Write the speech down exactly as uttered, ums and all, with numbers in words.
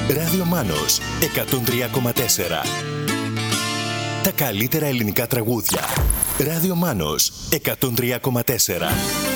Ράδιο Μάνος εκατόν τρία κόμμα τέσσερα. Τα καλύτερα ελληνικά τραγούδια. Ράδιο Μάνος εκατόν τρία κόμμα τέσσερα.